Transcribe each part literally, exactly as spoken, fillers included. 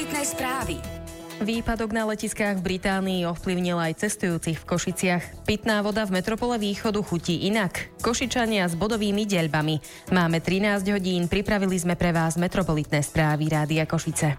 Metropolitné správy. Výpadok na letiskách v Británii ovplyvnil aj cestujúcich v Košiciach. Pitná voda v metropole Východu chutí inak. Košičania s bodovými deľbami. Máme trinásť hodín, pripravili sme pre vás Metropolitné správy Rádia Košice.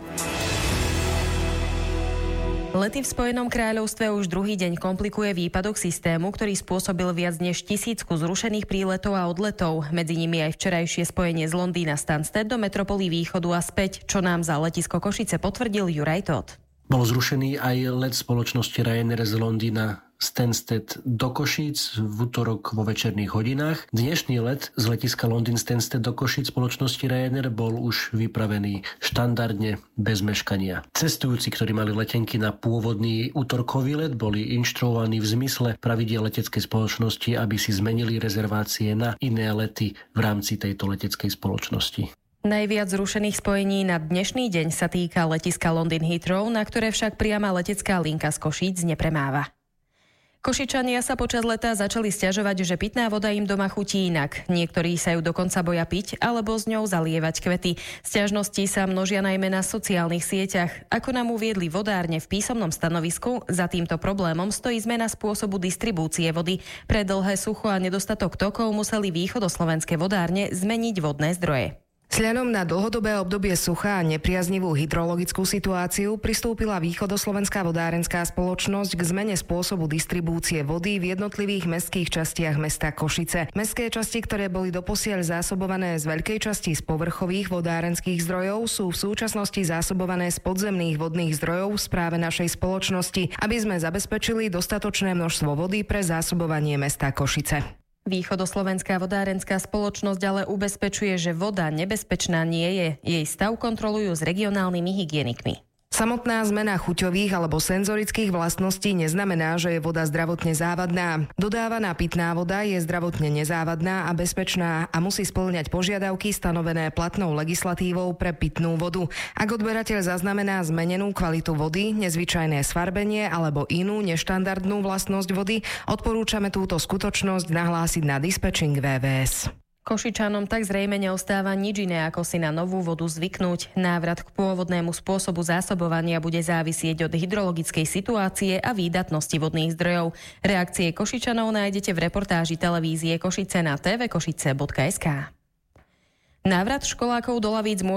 Lety v Spojenom kráľovstve už druhý deň komplikuje výpadok systému, ktorý spôsobil viac než tisícku zrušených príletov a odletov. Medzi nimi aj včerajšie spojenie z Londýna Stansted do metropoly Východu a späť, čo nám za letisko Košice potvrdil Juraj Todt. Bol zrušený aj let spoločnosti Ryanair z Londýna Stansted do Košíc v útorok vo večerných hodinách. Dnešný let z letiska Londýn Stansted do Košíc spoločnosti Ryanair bol už vypravený štandardne bez meškania. Cestujúci, ktorí mali letenky na pôvodný útorkový let, boli inštruovaní v zmysle pravidiel leteckej spoločnosti, aby si zmenili rezervácie na iné lety v rámci tejto leteckej spoločnosti. Najviac zrušených spojení na dnešný deň sa týka letiska London Heathrow, na ktoré však priama letecká linka z Košíc nepremáva. Košičania sa počas leta začali sťažovať, že pitná voda im doma chutí inak. Niektorí sa ju dokonca boja piť alebo s ňou zalievať kvety. Sťažnosti sa množia najmä na sociálnych sieťach. Ako nám uviedli vodárne v písomnom stanovisku, za týmto problémom stojí zmena spôsobu distribúcie vody. Pre dlhé sucho a nedostatok tokov museli východoslovenské vodárne zmeniť vodné zdroje. Vzhľadom na dlhodobé obdobie sucha a nepriaznivú hydrologickú situáciu pristúpila Východoslovenská vodárenská spoločnosť k zmene spôsobu distribúcie vody v jednotlivých mestských častiach mesta Košice. Mestské časti, ktoré boli doposiaľ zásobované z veľkej časti z povrchových vodárenských zdrojov, sú v súčasnosti zásobované z podzemných vodných zdrojov v správe našej spoločnosti, aby sme zabezpečili dostatočné množstvo vody pre zásobovanie mesta Košice. Východoslovenská vodárenská spoločnosť ale ubezpečuje, že voda nebezpečná nie je. Jej stav kontrolujú s regionálnymi hygienikmi. Samotná zmena chuťových alebo senzorických vlastností neznamená, že je voda zdravotne závadná. Dodávaná pitná voda je zdravotne nezávadná a bezpečná a musí spĺňať požiadavky stanovené platnou legislatívou pre pitnú vodu. Ak odberateľ zaznamená zmenenú kvalitu vody, nezvyčajné sfarbenie alebo inú neštandardnú vlastnosť vody, odporúčame túto skutočnosť nahlásiť na dispečing vé vé es. Košičanom tak zrejme neostáva nič iné, ako si na novú vodu zvyknúť. Návrat k pôvodnému spôsobu zásobovania bude závisieť od hydrologickej situácie a výdatnosti vodných zdrojov. Reakcie Košičanov nájdete v reportáži televízie Košice na té vé košice bodka es ká. Návrat školákov do lavíc môže